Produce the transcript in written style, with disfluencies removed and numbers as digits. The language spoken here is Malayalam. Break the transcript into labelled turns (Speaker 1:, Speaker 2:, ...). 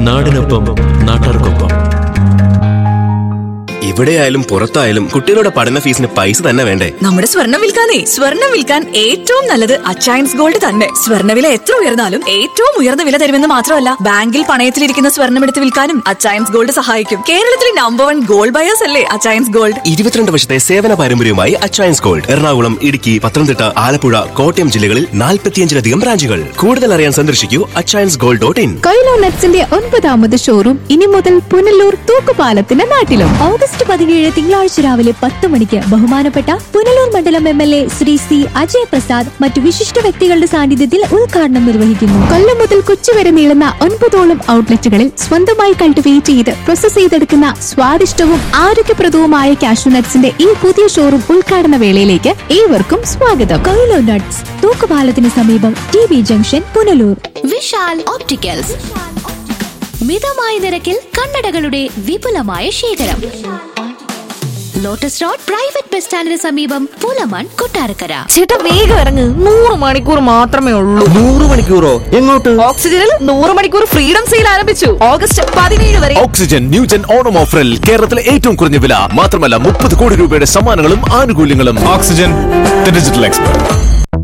Speaker 1: നാടിനൊപ്പം നാട്ടാർക്കൊപ്പം.
Speaker 2: എവിടെയായാലും പുറത്തായാലും കുട്ടികളുടെ പഠന ഫീസിന് പൈസ തന്നെ വേണ്ടേ?
Speaker 3: നമ്മുടെ സ്വർണ്ണം വിൽക്കാൻ ഏറ്റവും നല്ലത് അച്ചയൻസ് ഗോൾഡ് തന്നെ. സ്വർണ്ണവില എത്ര ഉയർന്നാലും ഏറ്റവും ഉയർന്ന വില തരുമെന്ന് മാത്രമല്ല, ബാങ്കിൽ പണയത്തിലിരിക്കുന്ന സ്വർണ്ണം എടുത്ത് വിൽക്കാനും അച്ചയൻസ് ഗോൾഡ് സഹായിക്കും. കേരളത്തിലെ നമ്പർ 1 ഗോൾഡ് ബയേഴ്സ് അല്ലേ അച്ചയൻസ് ഗോൾഡ്.
Speaker 2: 22 വർഷത്തെ സേവന പാരമ്പര്യവുമായി അച്ചയൻസ് ഗോൾഡ് എറണാകുളം, ഇടുക്കി, പത്തനംതിട്ട, ആലപ്പുഴ, കോട്ടയം ജില്ലകളിൽ 45-ലധികം ബ്രാഞ്ചുകൾ. കൂടുതൽ അറിയാൻ സന്ദർശിക്കൂ achainsgold.in.
Speaker 4: കൊയിലോ നട്ട്സിന്റെ 9ാമത് ഷോറൂം ഇനി മുതൽ പുനലൂർ തൂക്കുപാലത്തിന്റെ നാട്ടിലും. ഓഗസ്റ്റ് 17 തിങ്കളാഴ്ച രാവിലെ 10 മണിക്ക് ബഹുമാനപ്പെട്ട പുനലൂർ മണ്ഡലം MLA ശ്രീ C. അജയ് പ്രസാദ് മറ്റു വിശിഷ്ട വ്യക്തികളുടെ സാന്നിധ്യത്തിൽ ഉദ്ഘാടനം നിർവഹിക്കുന്നു. കൊല്ലം മുതൽ കൊച്ചി വരെ നീളുന്ന 9ഓളം ഔട്ട്ലെറ്റുകളിൽ സ്വന്തമായി കൾട്ടിവേറ്റ് ചെയ്ത് പ്രോസസ് ചെയ്തെടുക്കുന്ന സ്വാദിഷ്ടവും ആരോഗ്യപ്രദവുമായ കാഷ്യൂ നട്ട്സിന്റെ ഈ പുതിയ ഷോറൂം ഉദ്ഘാടന വേളയിലേക്ക് ഏവർക്കും സ്വാഗതം. കൊയിലോ നട്ട്സ്, തൂക്കുപാലത്തിന് സമീപം, TB junction, Punalur.
Speaker 5: Vishal opticals, മിതമായ നിരക്കിൽ കണ്ണടകളുടെ വിപുലമായ ശേഖരം. ലോട്ടസ് റോഡ് പ്രൈവറ്റ് ബസ് സ്റ്റാൻഡിന് സമീപം, പുലമൺ, കൊട്ടാരക്കര.
Speaker 3: ചേട്ടാ വേഗം ഇറങ്ങ്, 100 മണിക്കൂർ മാത്രമേ ഉള്ളൂ.
Speaker 6: 100 മണിക്കൂറോ? എങ്ങോട്ട്?
Speaker 3: ഓക്സിജനിൽ 100 മണിക്കൂർ ഫ്രീഡം സെയിൽ ആരംഭിച്ചു. ഓഗസ്റ്റ് 17 വരെ.
Speaker 1: ഓക്സിജൻ ന്യൂജൻ ഓണം ഓഫറിൽ കേരളത്തിലെ ഏറ്റവും കുറഞ്ഞ വില മാത്രമല്ല 30 കോടി രൂപയുടെ സമ്മാനങ്ങളും ആനുകൂല്യങ്ങളും. Oxygen, the digital expert.